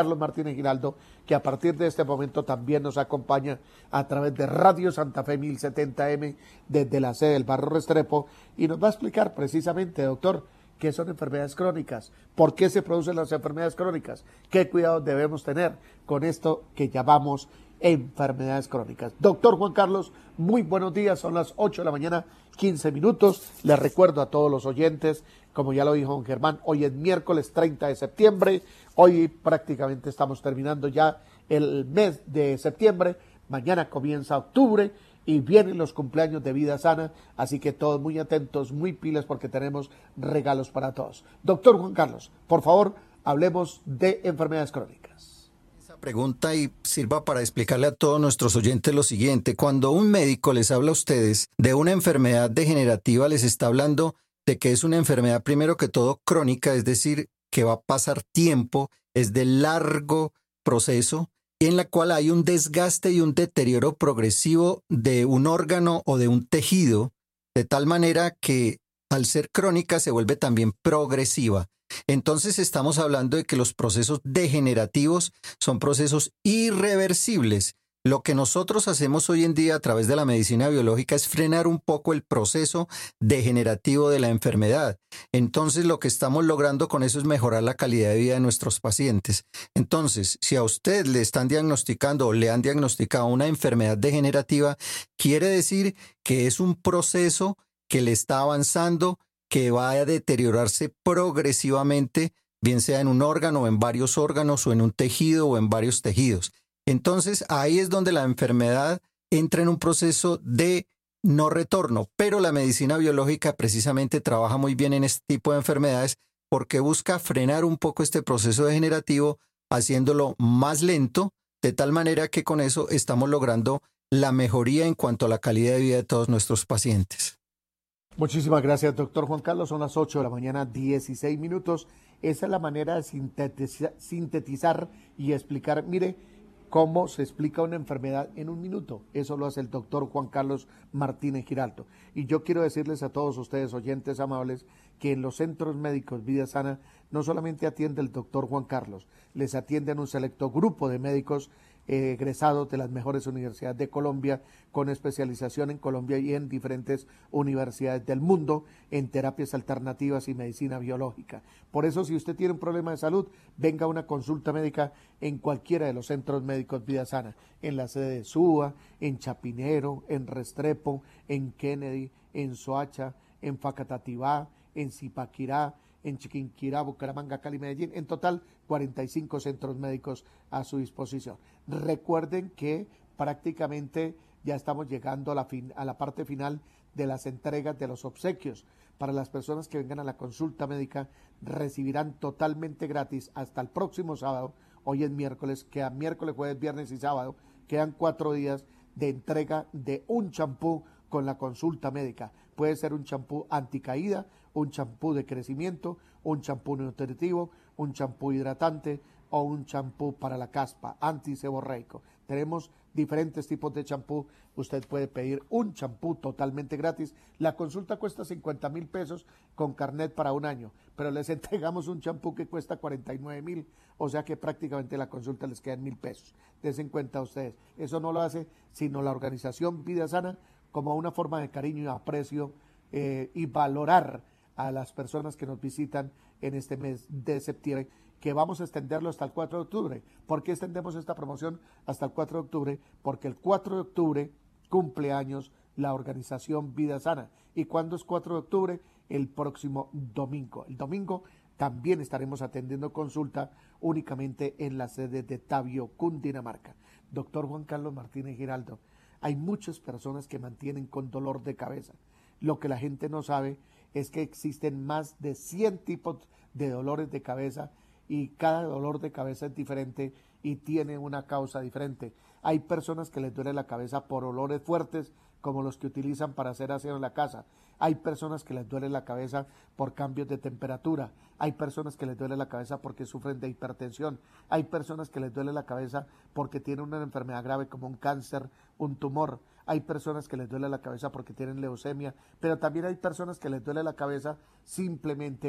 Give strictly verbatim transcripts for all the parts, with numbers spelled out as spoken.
Carlos Martínez Giraldo, que a partir de este momento también nos acompaña a través de Radio Santa Fe mil setenta eme desde la sede del barrio Restrepo, y nos va a explicar precisamente, doctor, qué son enfermedades crónicas, por qué se producen las enfermedades crónicas, qué cuidados debemos tener con esto que llamamos enfermedades crónicas. Doctor Juan Carlos, muy buenos días, son las ocho de la mañana, quince minutos. Les recuerdo a todos los oyentes, como ya lo dijo don Germán, hoy es miércoles treinta de septiembre, hoy prácticamente estamos terminando ya el mes de septiembre, mañana comienza octubre y vienen los cumpleaños de Vida Sana, así que todos muy atentos, muy pilas, porque tenemos regalos para todos. Doctor Juan Carlos, por favor, hablemos de enfermedades crónicas. Esa pregunta y sirva para explicarle a todos nuestros oyentes lo siguiente: cuando un médico les habla a ustedes de una enfermedad degenerativa, les está hablando de que es una enfermedad, primero que todo, crónica, es decir, que va a pasar tiempo, es de largo proceso, en la cual hay un desgaste y un deterioro progresivo de un órgano o de un tejido, de tal manera que al ser crónica se vuelve también progresiva. Entonces estamos hablando de que los procesos degenerativos son procesos irreversibles. Lo que nosotros hacemos hoy en día a través de la medicina biológica es frenar un poco el proceso degenerativo de la enfermedad. Entonces lo que estamos logrando con eso es mejorar la calidad de vida de nuestros pacientes. Entonces, si a usted le están diagnosticando o le han diagnosticado una enfermedad degenerativa, quiere decir que es un proceso que le está avanzando, que va a deteriorarse progresivamente, bien sea en un órgano o en varios órganos o en un tejido o en varios tejidos. Entonces, ahí es donde la enfermedad entra en un proceso de no retorno, pero la medicina biológica precisamente trabaja muy bien en este tipo de enfermedades porque busca frenar un poco este proceso degenerativo, haciéndolo más lento, de tal manera que con eso estamos logrando la mejoría en cuanto a la calidad de vida de todos nuestros pacientes. Muchísimas gracias, doctor Juan Carlos. Son las ocho de la mañana, dieciséis minutos. Esa es la manera de sintetizar, sintetizar y explicar, mire, cómo se explica una enfermedad en un minuto. Eso lo hace el doctor Juan Carlos Martínez Giraldo. Y yo quiero decirles a todos ustedes, oyentes amables, que en los centros médicos Vida Sana no solamente atiende el doctor Juan Carlos, les atienden un selecto grupo de médicos eh, egresados de las mejores universidades de Colombia, con especialización en Colombia y en diferentes universidades del mundo en terapias alternativas y medicina biológica. Por eso, si usted tiene un problema de salud, venga a una consulta médica en cualquiera de los centros médicos Vida Sana, en la sede de Suba, en Chapinero, en Restrepo, en Kennedy, en Soacha, en Facatativá, en Zipaquirá, en Chiquinquirá, Bucaramanga, Cali, Medellín, en total cuarenta y cinco centros médicos a su disposición. Recuerden que prácticamente ya estamos llegando a la, fin, a la parte final de las entregas de los obsequios. Para las personas que vengan a la consulta médica, recibirán totalmente gratis hasta el próximo sábado. Hoy es miércoles, quedan miércoles, jueves, viernes y sábado, quedan cuatro días de entrega de un champú con la consulta médica. Puede ser un champú anticaída, un champú de crecimiento, un champú nutritivo, un champú hidratante o un champú para la caspa, antiseborreico. Tenemos diferentes tipos de champú. Usted puede pedir un champú totalmente gratis. La consulta cuesta cincuenta mil pesos con carnet para un año, pero les entregamos un champú que cuesta cuarenta y nueve mil, o sea que prácticamente la consulta les queda en mil pesos. Desen cuenta ustedes. Eso no lo hace sino la organización Vida Sana como una forma de cariño y aprecio eh, y valorar a las personas que nos visitan en este mes de septiembre, que vamos a extenderlo hasta el cuatro de octubre. ¿Por qué extendemos esta promoción hasta el cuatro de octubre? Porque el cuatro de octubre cumple años la organización Vida Sana. ¿Y cuándo es cuatro de octubre? El próximo domingo. El domingo también estaremos atendiendo consulta únicamente en la sede de Tabio, Cundinamarca. Doctor Juan Carlos Martínez Giraldo, hay muchas personas que mantienen con dolor de cabeza. Lo que la gente no sabe es que existen más de cien tipos de dolores de cabeza y cada dolor de cabeza es diferente y tiene una causa diferente. Hay personas que les duele la cabeza por olores fuertes como los que utilizan para hacer aseo en la casa. Hay personas que les duele la cabeza por cambios de temperatura. Hay personas que les duele la cabeza porque sufren de hipertensión. Hay personas que les duele la cabeza porque tienen una enfermedad grave como un cáncer, un tumor. Hay personas que les duele la cabeza porque tienen leucemia, pero también hay personas que les duele la cabeza simplemente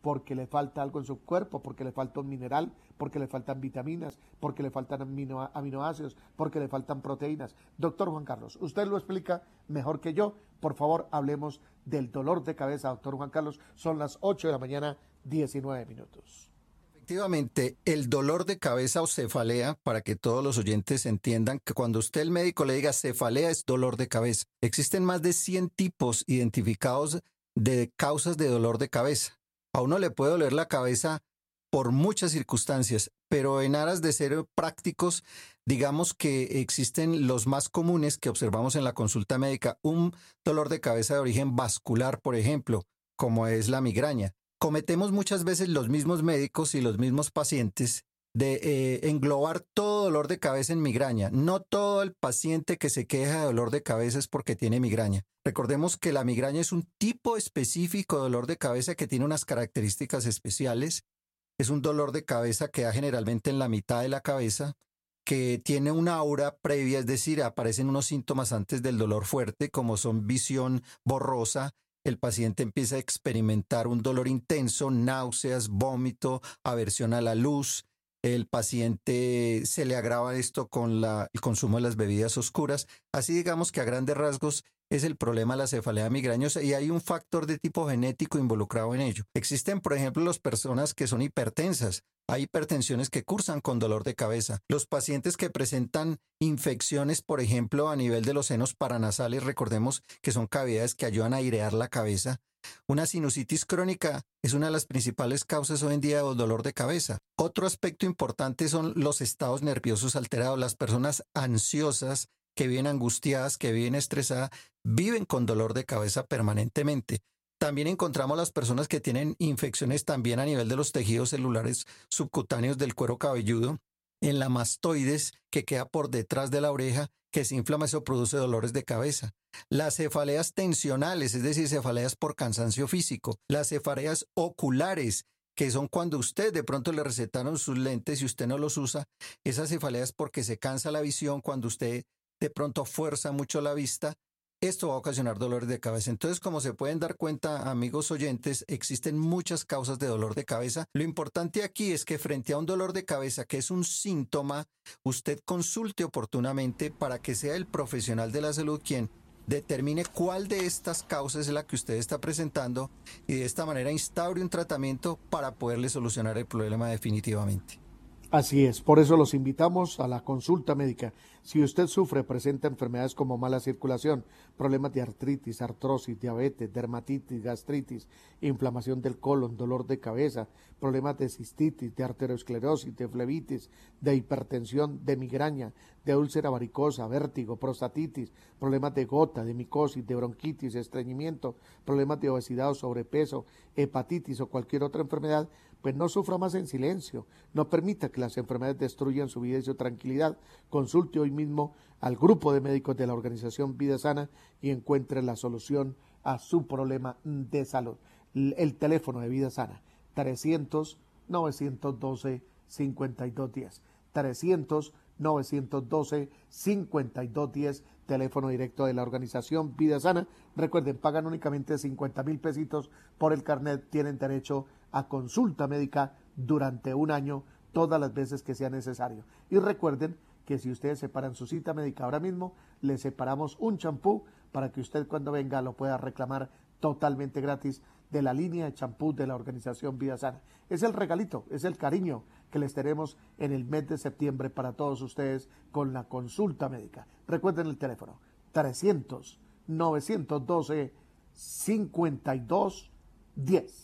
porque le falta algo en su cuerpo, porque le falta un mineral, porque le faltan vitaminas, porque le faltan amino, aminoácidos, porque le faltan proteínas. Doctor Juan Carlos, usted lo explica mejor que yo. Por favor, hablemos del dolor de cabeza, doctor Juan Carlos. Son las ocho de la mañana, diecinueve minutos. Efectivamente, el dolor de cabeza o cefalea, para que todos los oyentes entiendan que cuando usted el médico le diga cefalea es dolor de cabeza. Existen más de cien tipos identificados de causas de dolor de cabeza. A uno le puede doler la cabeza por muchas circunstancias, pero en aras de ser prácticos, digamos que existen los más comunes que observamos en la consulta médica, un dolor de cabeza de origen vascular, por ejemplo, como es la migraña. Cometemos muchas veces los mismos médicos y los mismos pacientes de eh, englobar todo dolor de cabeza en migraña. No todo el paciente que se queja de dolor de cabeza es porque tiene migraña. Recordemos que la migraña es un tipo específico de dolor de cabeza que tiene unas características especiales. Es un dolor de cabeza que da generalmente en la mitad de la cabeza, que tiene una aura previa, es decir, aparecen unos síntomas antes del dolor fuerte, como son visión borrosa. El paciente empieza a experimentar un dolor intenso, náuseas, vómito, aversión a la luz. El paciente se le agrava esto con la, el consumo de las bebidas oscuras. Así digamos que a grandes rasgos es el problema de la cefalea migrañosa y hay un factor de tipo genético involucrado en ello. Existen, por ejemplo, las personas que son hipertensas. Hay hipertensiones que cursan con dolor de cabeza. Los pacientes que presentan infecciones, por ejemplo, a nivel de los senos paranasales, recordemos que son cavidades que ayudan a airear la cabeza. Una sinusitis crónica es una de las principales causas hoy en día del dolor de cabeza. Otro aspecto importante son los estados nerviosos alterados. Las personas ansiosas, que viven angustiadas, que viven estresadas, viven con dolor de cabeza permanentemente. También encontramos las personas que tienen infecciones también a nivel de los tejidos celulares subcutáneos del cuero cabelludo, en la mastoides que queda por detrás de la oreja, que se inflama, eso produce dolores de cabeza. Las cefaleas tensionales, es decir, cefaleas por cansancio físico. Las cefaleas oculares, que son cuando usted de pronto le recetaron sus lentes y usted no los usa. Esas cefaleas porque se cansa la visión, cuando usted de pronto fuerza mucho la vista. Esto va a ocasionar dolores de cabeza. Entonces, como se pueden dar cuenta, amigos oyentes, existen muchas causas de dolor de cabeza. Lo importante aquí es que frente a un dolor de cabeza, que es un síntoma, usted consulte oportunamente para que sea el profesional de la salud quien determine cuál de estas causas es la que usted está presentando y de esta manera instaure un tratamiento para poderle solucionar el problema definitivamente. Así es, por eso los invitamos a la consulta médica. Si usted sufre, presenta enfermedades como mala circulación, problemas de artritis, artrosis, diabetes, dermatitis, gastritis, inflamación del colon, dolor de cabeza, problemas de cistitis, de arteriosclerosis, de flebitis, de hipertensión, de migraña, de úlcera varicosa, vértigo, prostatitis, problemas de gota, de micosis, de bronquitis, estreñimiento, problemas de obesidad o sobrepeso, hepatitis o cualquier otra enfermedad, pues no sufra más en silencio. No permita que las enfermedades destruyan su vida y su tranquilidad. Consulte hoy mismo al grupo de médicos de la organización Vida Sana y encuentre la solución a su problema de salud. El teléfono de Vida Sana, trescientos, novecientos doce, cincuenta y dos diez. trescientos, novecientos doce, cincuenta y dos diez, teléfono directo de la organización Vida Sana. Recuerden, pagan únicamente cincuenta mil pesitos por el carnet, tienen derecho a consulta médica durante un año, todas las veces que sea necesario. Y recuerden que si ustedes separan su cita médica ahora mismo, le separamos un champú para que usted cuando venga lo pueda reclamar totalmente gratis de la línea de champú de la organización Vida Sana. Es el regalito, es el cariño que les tenemos en el mes de septiembre para todos ustedes con la consulta médica. Recuerden el teléfono, trescientos, novecientos doce, cincuenta y dos diez.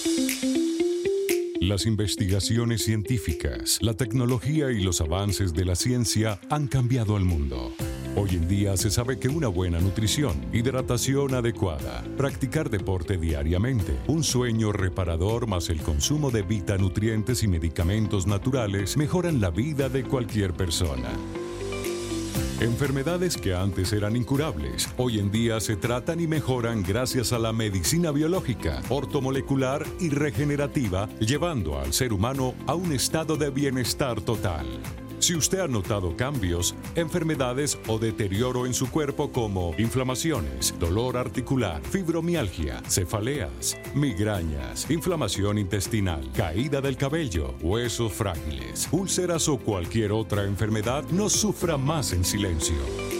Las investigaciones científicas, la tecnología y los avances de la ciencia han cambiado al mundo. Hoy en día se sabe que una buena nutrición, hidratación adecuada, practicar deporte diariamente, un sueño reparador más el consumo de vitanutrientes y medicamentos naturales mejoran la vida de cualquier persona. Enfermedades que antes eran incurables, hoy en día se tratan y mejoran gracias a la medicina biológica, ortomolecular y regenerativa, llevando al ser humano a un estado de bienestar total. Si usted ha notado cambios, enfermedades o deterioro en su cuerpo como inflamaciones, dolor articular, fibromialgia, cefaleas, migrañas, inflamación intestinal, caída del cabello, huesos frágiles, úlceras o cualquier otra enfermedad, no sufra más en silencio.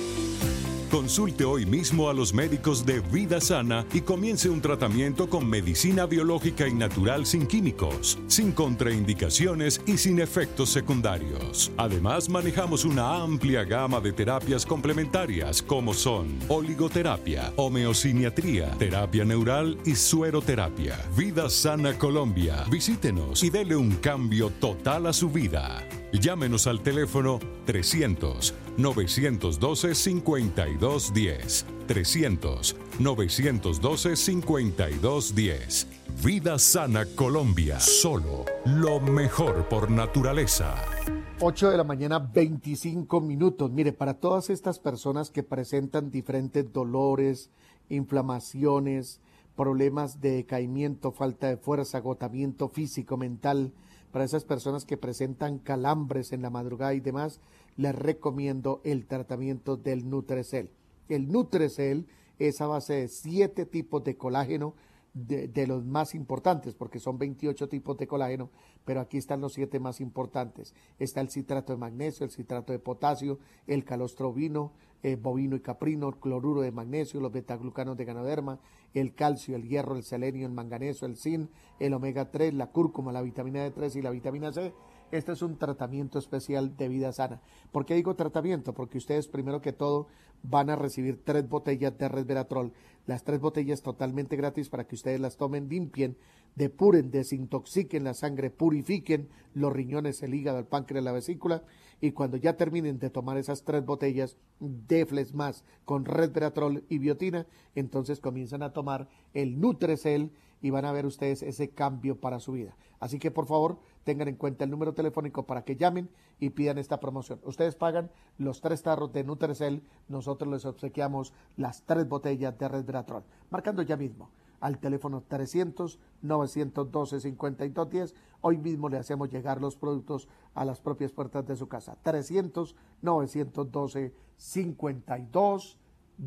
Consulte hoy mismo a los médicos de Vida Sana y comience un tratamiento con medicina biológica y natural sin químicos, sin contraindicaciones y sin efectos secundarios. Además, manejamos una amplia gama de terapias complementarias como son oligoterapia, homeosiniatría, terapia neural y sueroterapia. Vida Sana Colombia. Visítenos y dele un cambio total a su vida. Llámenos al teléfono trescientos, novecientos doce, cincuenta y dos diez. trescientos, novecientos doce, cincuenta y dos diez. Vida Sana Colombia. Solo lo mejor por naturaleza. ocho de la mañana, veinticinco minutos. Mire, para todas estas personas que presentan diferentes dolores, inflamaciones, problemas de decaimiento, falta de fuerza, agotamiento físico, mental, para esas personas que presentan calambres en la madrugada y demás, les recomiendo el tratamiento del Nutrecel. El Nutrecel es a base de siete tipos de colágeno, de, de los más importantes, porque son veintiocho tipos de colágeno, pero aquí están los siete más importantes. Está el citrato de magnesio, el citrato de potasio, el calostro ovino, eh, bovino y caprino, el cloruro de magnesio, los betaglucanos de ganoderma, el calcio, el hierro, el selenio, el manganeso, el zinc, el omega tres, la cúrcuma, la vitamina D tres y la vitamina C. Este es un tratamiento especial de Vida Sana. ¿Por qué digo tratamiento? Porque ustedes primero que todo van a recibir tres botellas de resveratrol. Las tres botellas totalmente gratis para que ustedes las tomen, limpien, depuren, desintoxiquen la sangre, purifiquen los riñones, el hígado, el páncreas, la vesícula, y cuando ya terminen de tomar esas tres botellas de Flesmas con resveratrol y biotina, entonces comienzan a tomar el Nutrecel y van a ver ustedes ese cambio para su vida. Así que por favor tengan en cuenta el número telefónico para que llamen y pidan esta promoción. Ustedes pagan los tres tarros de Nutrecel, nosotros les obsequiamos las tres botellas de resveratrol. Marcando ya mismo al teléfono trescientos, novecientos doce, cincuenta y dos diez. Hoy mismo le hacemos llegar los productos a las propias puertas de su casa. trescientos, novecientos doce, cincuenta y dos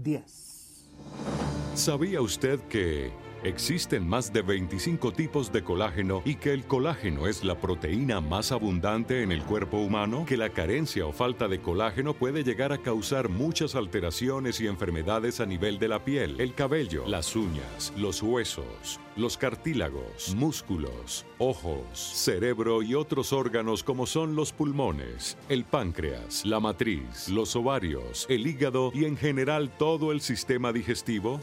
diez. ¿Sabía usted que existen más de veinticinco tipos de colágeno y que el colágeno es la proteína más abundante en el cuerpo humano? Que la carencia o falta de colágeno puede llegar a causar muchas alteraciones y enfermedades a nivel de la piel, el cabello, las uñas, los huesos, los cartílagos, músculos, ojos, cerebro y otros órganos como son los pulmones, el páncreas, la matriz, los ovarios, el hígado y en general todo el sistema digestivo.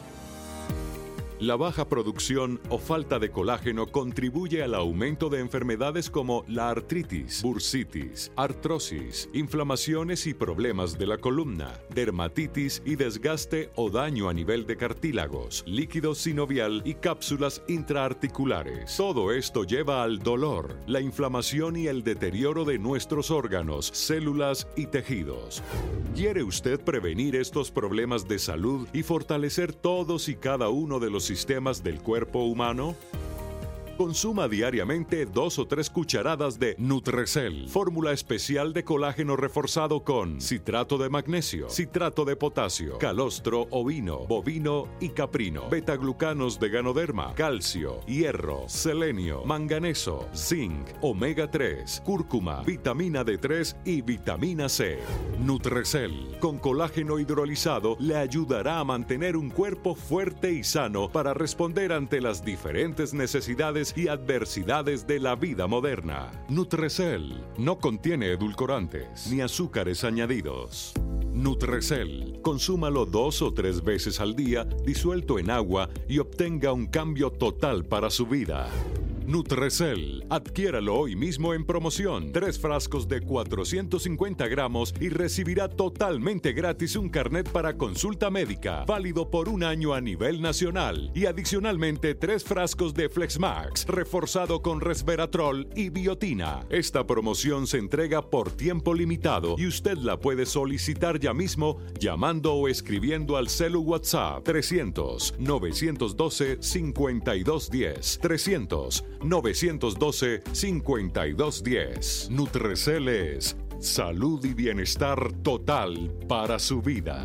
La baja producción o falta de colágeno contribuye al aumento de enfermedades como la artritis, bursitis, artrosis, inflamaciones y problemas de la columna, dermatitis y desgaste o daño a nivel de cartílagos, líquido sinovial y cápsulas intraarticulares. Todo esto lleva al dolor, la inflamación y el deterioro de nuestros órganos, células y tejidos. ¿Quiere usted prevenir estos problemas de salud y fortalecer todos y cada uno de los sistemas del cuerpo humano? Consuma diariamente dos o tres cucharadas de Nutrecel, fórmula especial de colágeno reforzado con citrato de magnesio, citrato de potasio, calostro ovino, bovino y caprino, betaglucanos de ganoderma, calcio, hierro, selenio, manganeso, zinc, omega tres, cúrcuma, vitamina D tres y vitamina C. Nutrecel, con colágeno hidrolizado, le ayudará a mantener un cuerpo fuerte y sano para responder ante las diferentes necesidades y adversidades de la vida moderna. Nutrecel no contiene edulcorantes ni azúcares añadidos. Nutrecel, consúmalo dos o tres veces al día disuelto en agua y obtenga un cambio total para su vida. Nutrecel, adquiéralo hoy mismo en promoción. Tres frascos de cuatrocientos cincuenta gramos y recibirá totalmente gratis un carnet para consulta médica, válido por un año a nivel nacional. Y adicionalmente tres frascos de Flexmax, reforzado con resveratrol y biotina. Esta promoción se entrega por tiempo limitado y usted la puede solicitar ya mismo llamando o escribiendo al celu WhatsApp trescientos, novecientos doce, cincuenta y dos diez. trescientos, novecientos doce, cincuenta y dos diez. Nutrecel es salud y bienestar total para su vida.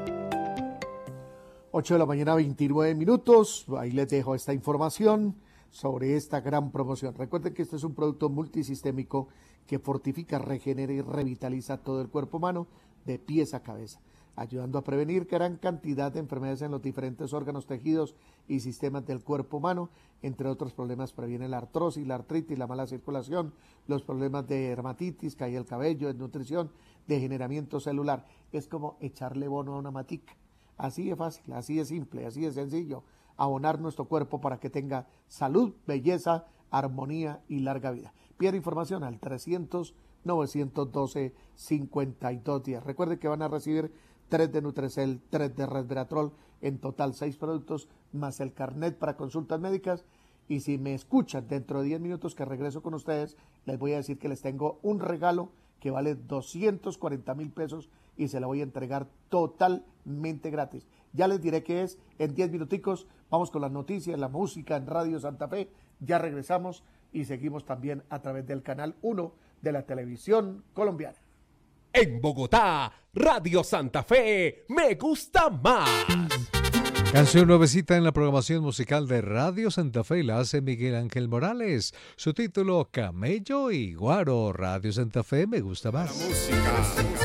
ocho de la mañana, veintinueve minutos. Ahí les dejo esta información sobre esta gran promoción. Recuerden que este es un producto multisistémico que fortifica, regenera y revitaliza todo el cuerpo humano de pies a cabeza, ayudando a prevenir gran cantidad de enfermedades en los diferentes órganos, tejidos y sistemas del cuerpo humano. Entre otros problemas, previene la artrosis, la artritis, la mala circulación, los problemas de dermatitis, caída del cabello, desnutrición, degeneramiento celular. Es como echarle bono a una matica. Así de fácil, así de simple, así de sencillo. Abonar nuestro cuerpo para que tenga salud, belleza, armonía y larga vida. Pide información al trescientos, novecientos doce, cincuenta y dos diez. Recuerden que van a recibir tres de Nutrecel, tres de Resveratrol, en total seis productos, más el carnet para consultas médicas. Y si me escuchan dentro de diez minutos que regreso con ustedes, les voy a decir que les tengo un regalo que vale doscientos cuarenta mil pesos y se la voy a entregar totalmente gratis. Ya les diré qué es en diez minuticos. Vamos con las noticias, la música en Radio Santa Fe. Ya regresamos y seguimos también a través del canal uno de la televisión colombiana. En Bogotá, Radio Santa Fe, me gusta más. Canción nuevecita en la programación musical de Radio Santa Fe, la hace Miguel Ángel Morales. Su título, Camello y Guaro. Radio Santa Fe, me gusta más. La música.